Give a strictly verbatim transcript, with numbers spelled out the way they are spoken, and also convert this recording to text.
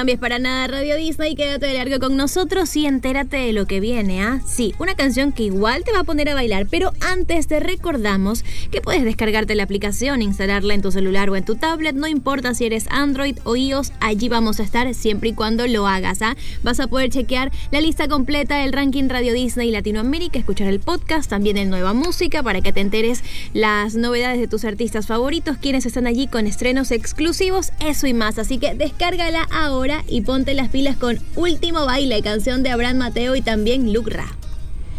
cambies para nada Radio Disney, quédate de largo con nosotros y entérate de lo que viene, ¿ah? Sí, una canción que igual te va a poner a bailar, pero antes te recordamos que puedes descargarte la aplicación, instalarla en tu celular o en tu tablet, no importa si eres Android o iOS, allí vamos a estar siempre y cuando lo hagas, ¿ah? Vas a poder chequear la lista completa del ranking Radio Disney Latinoamérica, escuchar el podcast, también en Nueva Música, para que te enteres las novedades de tus artistas favoritos, quienes están allí con estrenos exclusivos, eso y más, así que descárgala ahora y ponte las pilas con Último Baile, canción de Abraham Mateo y también Luke Ra.